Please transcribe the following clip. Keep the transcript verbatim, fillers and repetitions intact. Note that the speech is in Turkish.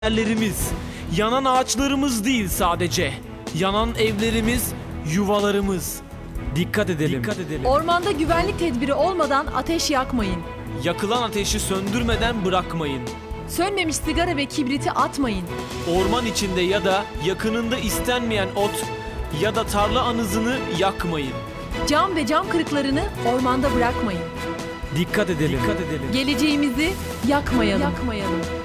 Yerlerimiz, yanan ağaçlarımız değil sadece. Yanan evlerimiz, yuvalarımız. Dikkat edelim. Dikkat edelim. Ormanda güvenlik tedbiri olmadan ateş yakmayın. Yakılan ateşi söndürmeden bırakmayın. Sönmemiş sigara ve kibriti atmayın. Orman içinde ya da yakınında istenmeyen ot ya da tarla anızını yakmayın. Cam ve cam kırıklarını ormanda bırakmayın. Dikkat edelim. Dikkat edelim. Geleceğimizi yakmayalım. yakmayalım.